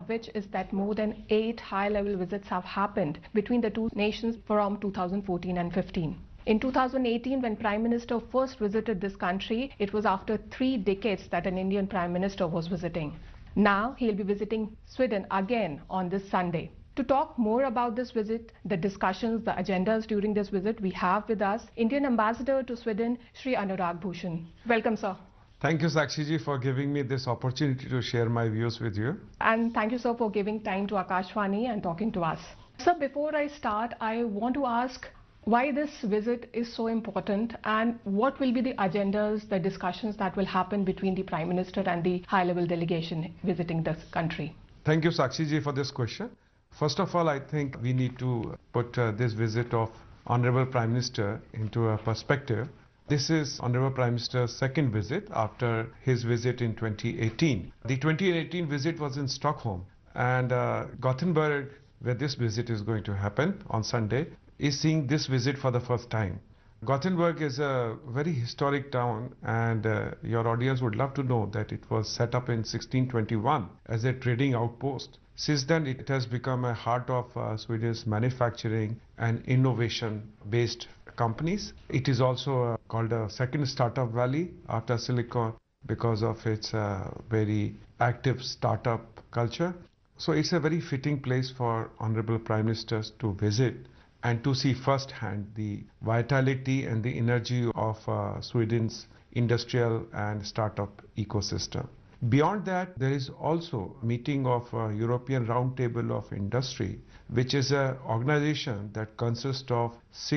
which is that more than 8 high-level visits have happened between the two nations from 2014 and 15. In 2018, when Prime Minister first visited this country, it was after 3 decades that an Indian Prime Minister was visiting. Now he'll be visiting Sweden again on this Sunday. To talk more about this visit, the discussions, the agendas during this visit, we have with us Indian Ambassador to Sweden, Shri Anurag Bhushan. Welcome, sir. Thank you, Sakshi, for giving me this opportunity to share my views with you. And thank you, sir, for giving time to Akashvani and talking to us. Sir, before I start, I want to ask why this visit is so important and what will be the agendas, the discussions that will happen between the Prime Minister and the high-level delegation visiting this country. Thank you, Sakshi, for this question. First of all, I think we need to put this visit of Honorable Prime Minister into a perspective. This is Honorable Prime Minister's second visit after his visit in 2018. The 2018 visit was in Stockholm, and Gothenburg, where this visit is going to happen on Sunday, is seeing this visit for the first time. Gothenburg is a very historic town, and your audience would love to know that it was set up in 1621 as a trading outpost. Since then, it has become a heart of Sweden's manufacturing and innovation-based companies. It is also called a second startup valley after Silicon because of its very active startup culture. So it's a very fitting place for Honorable Prime Ministers to visit and to see firsthand the vitality and the energy of Sweden's industrial and startup ecosystem. Beyond that, there is also a meeting of European Roundtable of Industry, which is an organization that consists of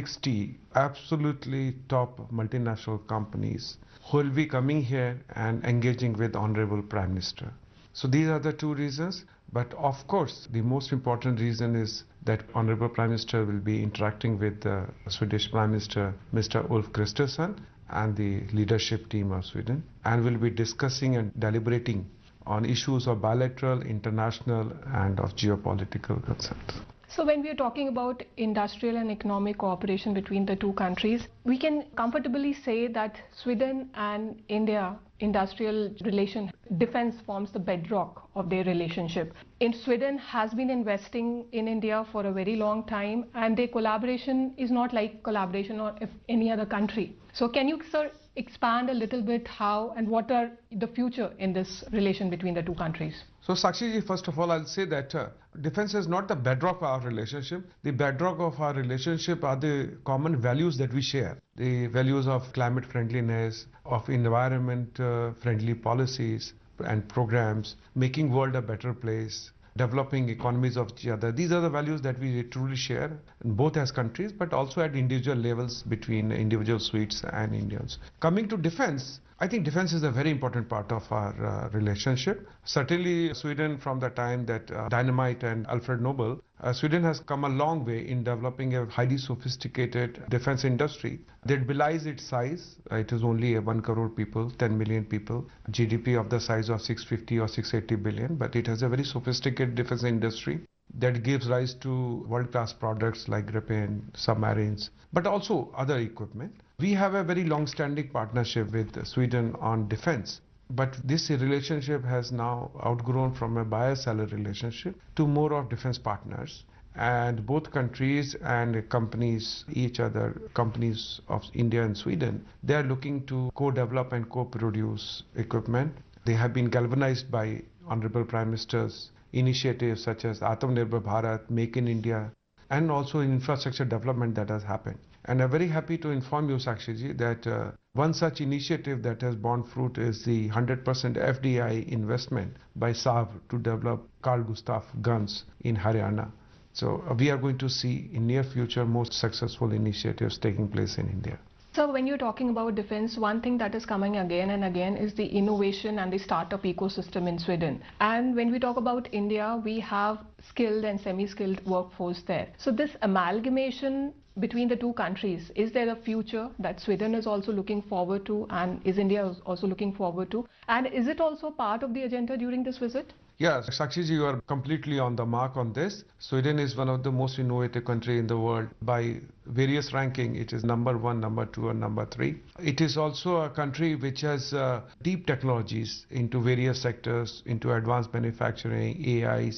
60 absolutely top multinational companies who will be coming here and engaging with Honorable Prime Minister. So these are the two reasons. But of course, the most important reason is that Honorable Prime Minister will be interacting with the Swedish Prime Minister, Mr. Ulf Kristersson, and the leadership team of Sweden, and will be discussing and deliberating on issues of bilateral, international, and of geopolitical concerns. So when we are talking about industrial and economic cooperation between the two countries, we can comfortably say that Sweden and India industrial relation, defense forms the bedrock of their relationship. In Sweden has been investing in India for a very long time, and their collaboration is not like collaboration of any other country. So can you, sir, expand a little bit how and what are the future in this relation between the two countries? So Sakshi, first of all, I'll say that defense is not the bedrock of our relationship. The bedrock of our relationship are the common values that we share. The values of climate friendliness, of environment friendly policies and programs, making world a better place, developing economies of each other. These are the values that we truly share, both as countries, but also at individual levels between individual Swedes and Indians. Coming to defense, I think defense is a very important part of our relationship. Certainly, Sweden, from the time that Dynamite and Alfred Nobel, Sweden has come a long way in developing a highly sophisticated defense industry that belies its size. It is only 1 crore people, 10 million people, GDP of the size of 650 or 680 billion, but it has a very sophisticated defense industry that gives rise to world-class products like Gripen, submarines, but also other equipment. We have a very long-standing partnership with Sweden on defense, but this relationship has now outgrown from a buyer-seller relationship to more of defense partners. And both countries and companies, each other, companies of India and Sweden, they are looking to co-develop and co-produce equipment. They have been galvanized by Honorable Prime Minister's initiatives such as Atmanirbhar Bharat, Make in India, and also in infrastructure development that has happened. And I'm very happy to inform you, Sakshi, that one such initiative that has borne fruit is the 100% FDI investment by Saab to develop Carl Gustaf guns in Haryana. So we are going to see in near future most successful initiatives taking place in India. So when you're talking about defense, one thing that is coming again and again is the innovation and the startup ecosystem in Sweden. And when we talk about India, we have skilled and semi-skilled workforce there. So this amalgamation between the two countries, is there a future that Sweden is also looking forward to, and is India also looking forward to? And is it also part of the agenda during this visit? Yes, Sakshi, you are completely on the mark on this. Sweden is one of the most innovative countries in the world. By various ranking, it is number 1, number 2, and number 3. It is also a country which has deep technologies into various sectors, into advanced manufacturing, AI,